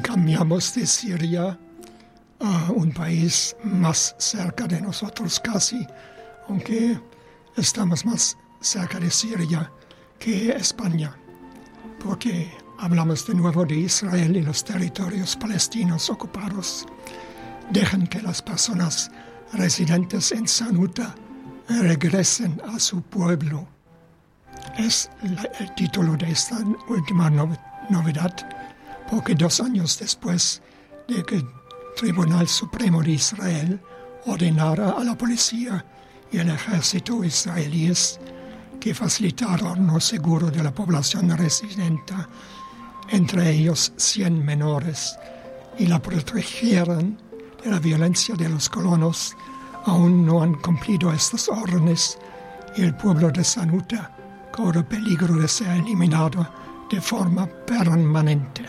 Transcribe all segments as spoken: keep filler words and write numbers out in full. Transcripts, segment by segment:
cambiamos de Siria a un país más cerca de nosotros casi, aunque estamos más cerca de Siria que España, porque hablamos de nuevo de Israel y los territorios palestinos ocupados. Dejan que las personas residentes en Sanuta regresen a su pueblo. Es la, el título de esta última no, novedad, porque dos años después de que el Tribunal Supremo de Israel ordenara a la policía y el ejército israelíes que facilitaron lo seguro de la población residente, entre ellos cien menores, y la protegieran de la violencia de los colonos, aún no han cumplido estas órdenes y el pueblo de Sanuta corre peligro de ser eliminado de forma permanente.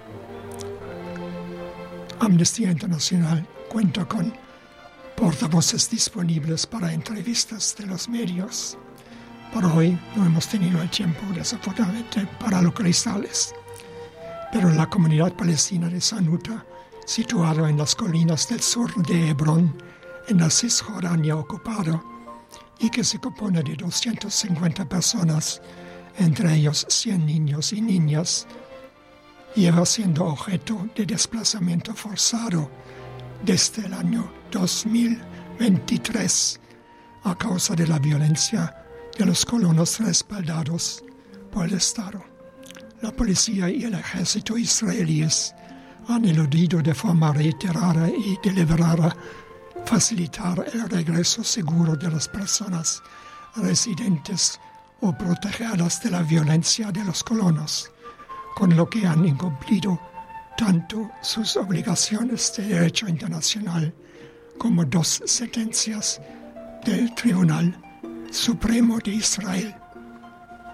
Amnistía Internacional cuenta con portavoces disponibles para entrevistas de los medios. Por hoy no hemos tenido el tiempo, desafortunadamente, para localizarles. Pero la comunidad palestina de Sanuta, situada en las colinas del sur de Hebrón, en la Cisjordania ocupada, y que se compone de doscientas cincuenta personas, entre ellos cien niños y niñas, lleva siendo objeto de desplazamiento forzado desde el año dos mil veintitrés a causa de la violencia de los colonos respaldados por el Estado. La policía y el ejército israelíes han eludido de forma reiterada y deliberada facilitar el regreso seguro de las personas residentes o protegerlas de la violencia de los colonos, con lo que han incumplido tanto sus obligaciones de derecho internacional como dos sentencias del Tribunal Supremo de Israel.